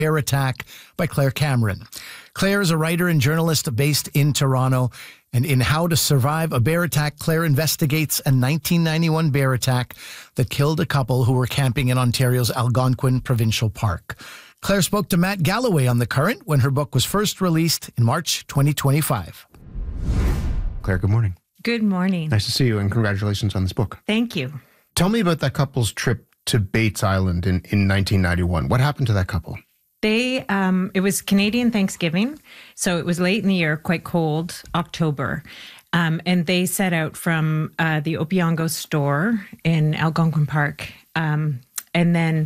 Bear Attack by Claire Cameron. Claire is a writer and journalist based in Toronto, and in How to Survive a Bear Attack, Claire investigates a 1991 bear attack that killed a couple who were camping in Ontario's Algonquin Provincial Park. Claire spoke to Matt Galloway on The Current when her book was first released in March 2025. Claire, good morning. Good morning. Nice to see you, and congratulations on this book. Thank you. Tell me about that couple's trip to Bates Island in 1991. What happened to that couple? It was Canadian Thanksgiving, so it was late in the year, quite cold, October. And they set out from the Opeongo store in Algonquin Park. And then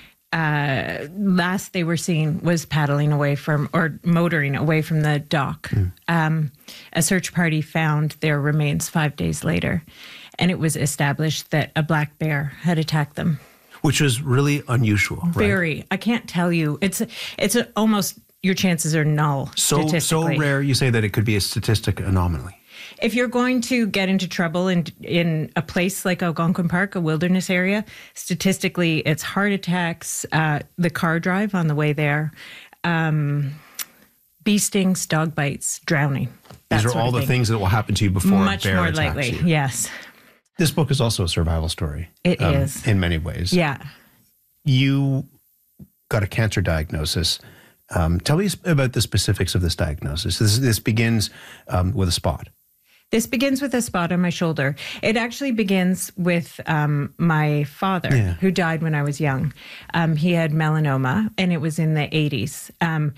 last they were seen was paddling away from, or motoring away from the dock. A search party found their remains 5 days later, and it was established that a black bear had attacked them. Which was really unusual, right? Very. I can't tell you. It's almost, your chances are null statistically. So rare you say that it could be a statistic anomaly. If you're going to get into trouble in a place like Algonquin Park, a wilderness area, statistically it's heart attacks, the car drive on the way there, bee stings, dog bites, drowning. These are all the things that will happen to you before a bear more attacks likely, you. yes. This book is also a survival story. It is. In many ways. Yeah. You got a cancer diagnosis. Tell me about the specifics of this diagnosis. This begins with a spot. This begins with a spot on my shoulder. It actually begins with my father, who died when I was young. He had melanoma, and it was in the 80s.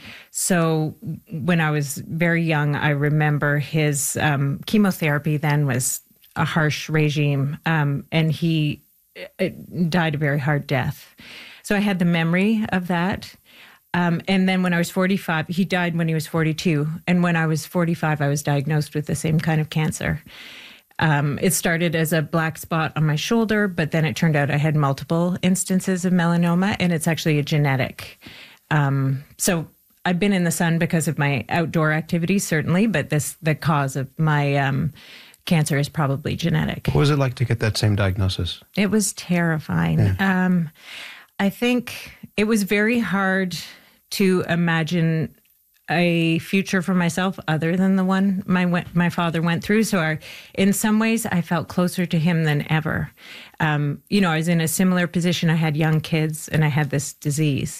So when I was very young, I remember his chemotherapy then was a harsh regime, and he died a very hard death. So I had the memory of that. And then when I was 45, he died when he was 42. And when I was 45, I was diagnosed with the same kind of cancer. It started as a black spot on my shoulder, but then it turned out I had multiple instances of melanoma, and it's actually a genetic. So I've been in the sun because of my outdoor activities, certainly, but the cause of my cancer is probably genetic. What was it like to get that same diagnosis? It was terrifying. Yeah. I think it was very hard to imagine a future for myself other than the one my father went through. So in some ways, I felt closer to him than ever. I was in a similar position. I had young kids, and I had this disease.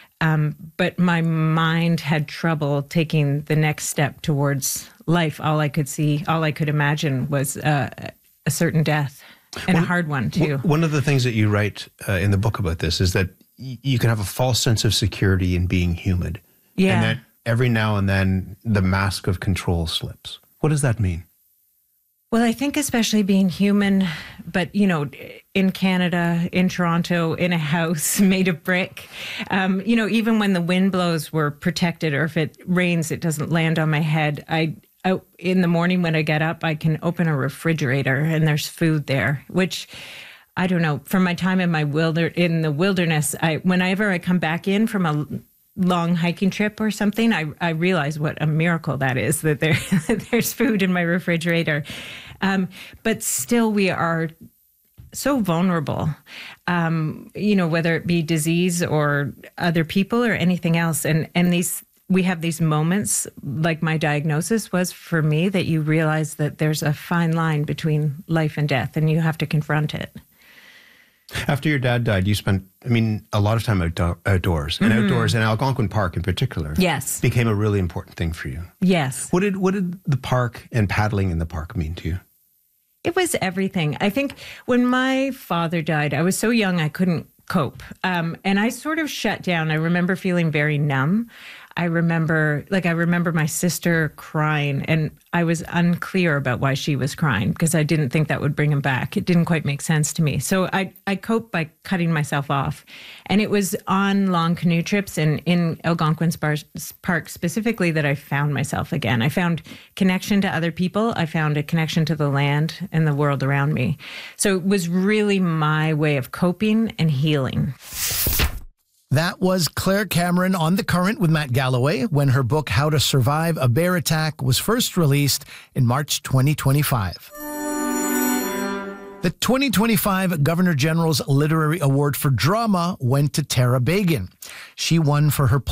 But my mind had trouble taking the next step towards life. All I could imagine was a certain death, and a hard one too. One of the things that you write in the book about this is that you can have a false sense of security in being human. Yeah. And that every now and then the mask of control slips. What does that mean? Well, I think especially being human, but, in Canada, in Toronto, in a house made of brick, even when the wind blows, we're protected, or if it rains, it doesn't land on my head. In the morning when I get up, I can open a refrigerator and there's food there, which I don't know. From my time in the wilderness, whenever I come back in from a long hiking trip or something, I realize what a miracle that is, that there's food in my refrigerator. But still, we are so vulnerable, whether it be disease or other people or anything else. And we have these moments, like my diagnosis was for me, that you realize that there's a fine line between life and death, and you have to confront it. After your dad died, you spent, a lot of time outdoors, and outdoors, and Algonquin Park in particular. Yes. Became a really important thing for you. Yes. What did the park and paddling in the park mean to you? It was everything. I think when my father died, I was so young I couldn't cope. And I sort of shut down. I remember feeling very numb. I remember my sister crying, and I was unclear about why she was crying because I didn't think that would bring him back. It didn't quite make sense to me. So I coped by cutting myself off. And it was on long canoe trips and in Algonquin Park specifically that I found myself again. I found connection to other people. I found a connection to the land and the world around me. So it was really my way of coping and healing. That was Claire Cameron on The Current with Matt Galloway when her book How to Survive a Bear Attack was first released in March 2025. The 2025 Governor General's Literary Award for Drama went to Tara Beagin. She won for her